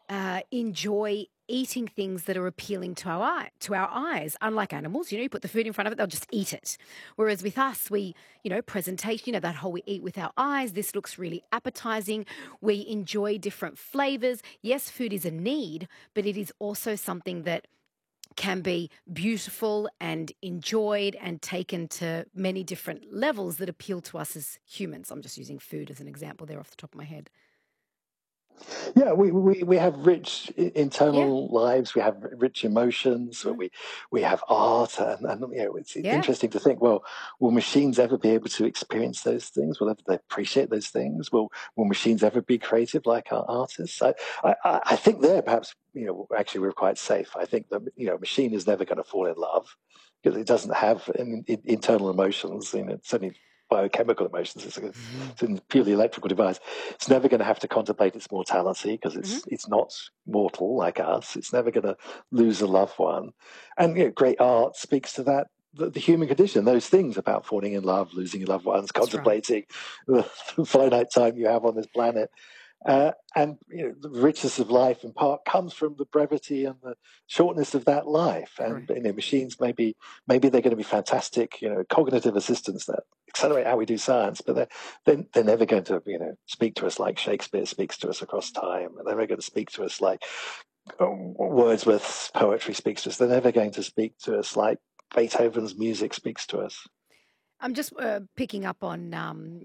enjoy eating things that are appealing to our eyes. Unlike animals, you put the food in front of it, they'll just eat it. Whereas with us, we, presentation, that whole we eat with our eyes. This looks really appetizing. We enjoy different flavors. Yes, food is a need, but it is also something that can be beautiful and enjoyed and taken to many different levels that appeal to us as humans. I'm just using food as an example there off the top of my head. Yeah, we have rich Yeah. internal lives. We have rich emotions. Mm. We have art, and it's Yeah. interesting to think. Well, will machines ever be able to experience those things? Will ever they appreciate those things? Will machines ever be creative like our artists? I think there perhaps actually we're quite safe. I think that a machine is never going to fall in love because it doesn't have internal emotions. It's only biochemical emotions. Mhm. It's a purely electrical device. It's never going to have to contemplate its mortality because Mhm. it's not mortal like us. It's never going to lose a loved one, and great art speaks to that. The human condition, those things about falling in love, losing your loved ones, That's right. contemplating the finite time you have on this planet, and the richness of life in part comes from the brevity and the shortness of that life. And Correct. machines maybe they're going to be fantastic, cognitive assistants that accelerate how we do science, but they're never going to speak to us like Shakespeare speaks to us across time. They're never going to speak to us like Wordsworth's poetry speaks to us. They're never going to speak to us like Beethoven's music speaks to us. I'm just picking up on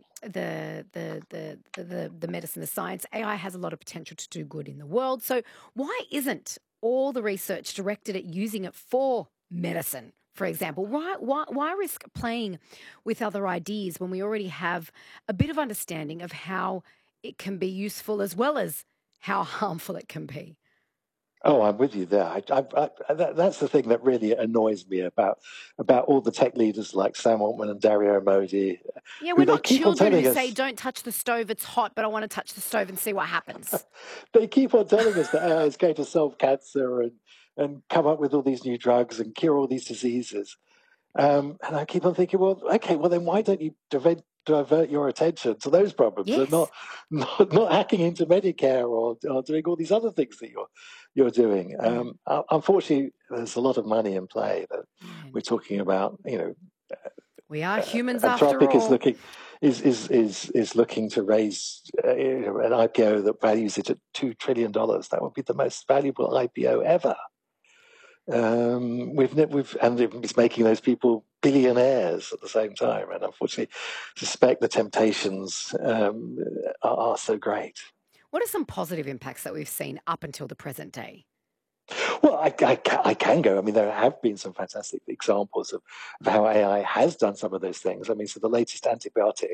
the medicine, the science. AI has a lot of potential to do good in the world. So why isn't all the research directed at using it for medicine? For example, why risk playing with other ideas when we already have a bit of understanding of how it can be useful as well as how harmful it can be? Oh, I'm with you there. That's the thing that really annoys me about all the tech leaders like Sam Altman and Dario Modi, Yeah, who we're they not keep on children who telling say, us don't touch the stove, it's hot, but I want to touch the stove and see what happens. they keep on telling us that AI is going to solve cancer and come up with all these new drugs and cure all these diseases. And I keep on thinking, well, okay, well then why don't you divert your attention to those problems and Yes. not hacking into Medicare or doing all these other things that you're doing. Mm. Unfortunately, there's a lot of money in play that Yeah. we're talking about. We are humans after Anthropic all. is looking to raise an IPO that values it at $2 trillion. That would be the most valuable IPO ever. We've and it's making those people billionaires at the same time, and unfortunately, suspect the temptations are so great. What are some positive impacts that we've seen up until the present day? Well, I can go. I mean, there have been some fantastic examples of how AI has done some of those things. I mean, so the latest antibiotic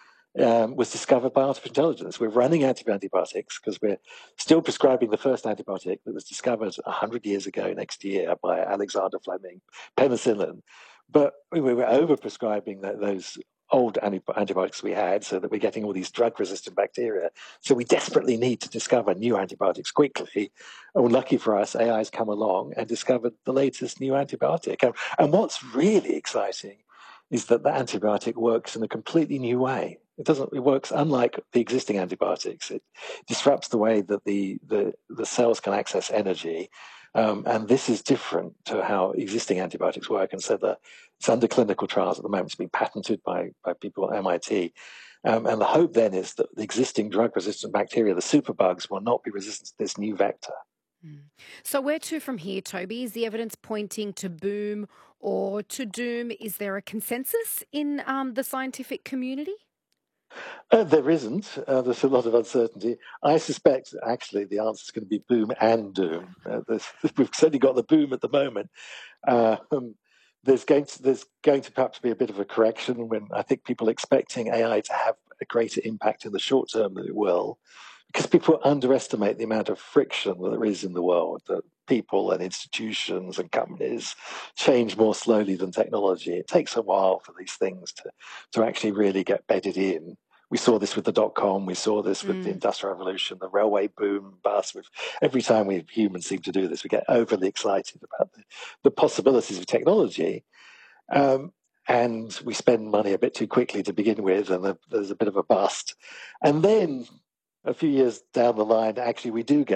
was discovered by artificial intelligence. We're running antibiotics because we're still prescribing the first antibiotic that was discovered 100 years ago next year by Alexander Fleming, penicillin. But we were over-prescribing those old antibiotics we had so that we're getting all these drug-resistant bacteria. So we desperately need to discover new antibiotics quickly. And lucky for us, AI has come along and discovered the latest new antibiotic. And what's really exciting is that the antibiotic works in a completely new way. It works unlike the existing antibiotics. It disrupts the way that the cells can access energy. And this is different to how existing antibiotics work. And so it's under clinical trials at the moment. It's been patented by people at MIT. And the hope then is that the existing drug resistant bacteria, the superbugs, will not be resistant to this new vector. Mm. So where to from here, Toby? Is the evidence pointing to boom or to doom? Is there a consensus in the scientific community? There isn't. There's a lot of uncertainty. I suspect actually the answer is going to be boom and doom. We've certainly got the boom at the moment. Um, there's going to perhaps be a bit of a correction when I think people are expecting AI to have a greater impact in the short term than it will, because people underestimate the amount of friction that there is in the world. That people and institutions and companies change more slowly than technology. It takes a while for these things to actually really get bedded in. We saw this with the .com. We saw this with the Mm. Industrial Revolution, the railway boom, bust. Every time we humans seem to do this, we get overly excited about the possibilities of technology. Um, and we spend money a bit too quickly to begin with, and there's a bit of a bust. And then a few years down the line, actually, we do get